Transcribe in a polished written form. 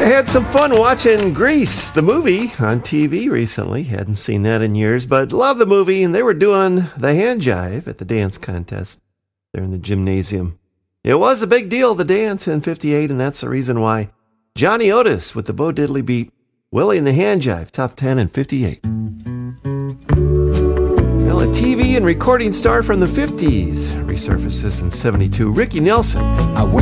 had some fun watching Grease, the movie, on TV recently. Hadn't seen that in years, but love the movie. And they were doing the hand jive at the dance contest there in the gymnasium. It was a big deal, the dance in 58, and that's the reason why Johnny Otis with the Bo Diddley Beat, Willie and the Hand Jive, top 10 in 58. Well, a TV and recording star from the 50s resurfaces in 72, Ricky Nelson.